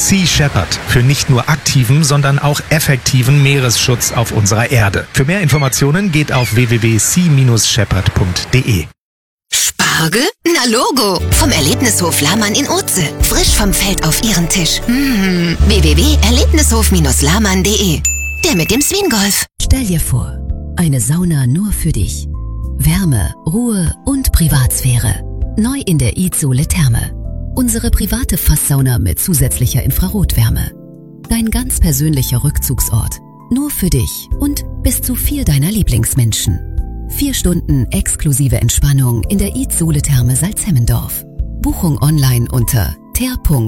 Sea Shepherd für nicht nur aktiven, sondern auch effektiven Meeresschutz auf unserer Erde. Für mehr Informationen geht auf www.sea-shepherd.de. Spargel? Na Logo! Vom Erlebnishof Lahmann in Urze. Frisch vom Feld auf Ihren Tisch. www.erlebnishof-lahmann.de. Der mit dem Swingolf. Stell dir vor, eine Sauna nur für dich. Wärme, Ruhe und Privatsphäre. Neu in der iZoole Therme. Unsere private Fasssauna mit zusätzlicher Infrarotwärme. Dein ganz persönlicher Rückzugsort. Nur für dich und bis zu 4 deiner Lieblingsmenschen. 4 Stunden exklusive Entspannung in der iZoole Therme Salzhemmendorf. Buchung online unter ter.iZoole.de.